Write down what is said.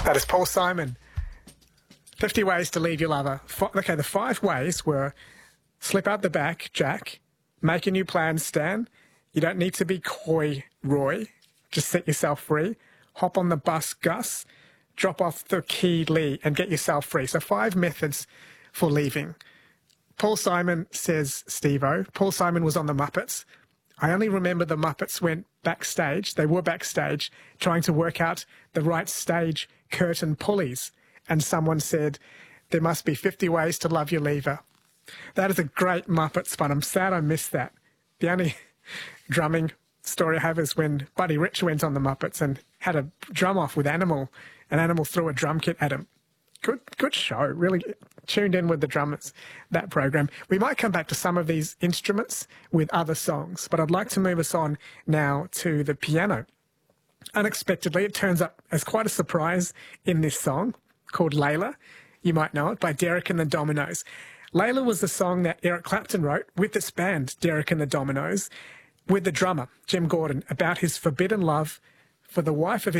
That is Paul Simon. 50 ways to leave your lover. Okay, the 5 ways were: slip out the back, Jack. Make a new plan, Stan. You don't need to be coy, Roy. Just set yourself free. Hop on the bus, Gus. Drop off the key, Lee, and get yourself free. So 5 methods for leaving. Paul Simon says, Steve-O, Paul Simon was on the Muppets. I only remember the Muppets went backstage. They were backstage trying to work out the right stage curtain pulleys. And someone said, there must be 50 ways to love your lever. That is a great Muppets fun. I'm sad I missed that. The only drumming story I have is when Buddy Rich went on the Muppets and had a drum off with Animal, and Animal threw a drum kit at him. Good show. Really tuned in with the drummers, that program. We might come back to some of these instruments with other songs, but I'd like to move us on now to the piano. Unexpectedly, it turns up as quite a surprise in this song called Layla. You might know it, by Derek and the Dominos. Layla was the song that Eric Clapton wrote with this band, Derek and the Dominos, with the drummer, Jim Gordon, about his forbidden love for the wife of his